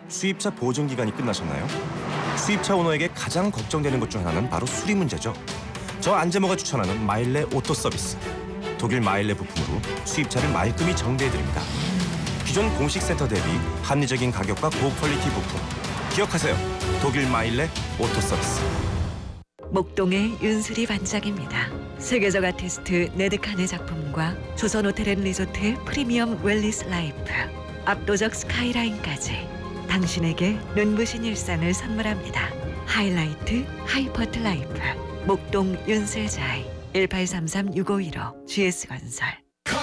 수입차 보증 기간이 끝나셨나요? 수입차 오너에게 가장 걱정되는 것 중 하나는 바로 수리 문제죠. 저 안재모가 추천하는 마일레 오토 서비스. 독일 마일레 부품으로 수입차를 말끔히 정비해드립니다. 기존 공식 센터 대비 합리적인 가격과 고퀄리티 부품. 기억하세요. 독일 마일레 오토 서비스. 목동의 윤수리 반장입니다. 세계적 아티스트 네드칸의 작품과 조선 호텔 앤 리조트의 프리미엄 웰리스 라이프, 압도적 스카이라인까지 당신에게 눈부신 일상을 선물합니다. 하이라이트 하이퍼트 라이프 목동 윤슬자이 1833-6515 GS건설.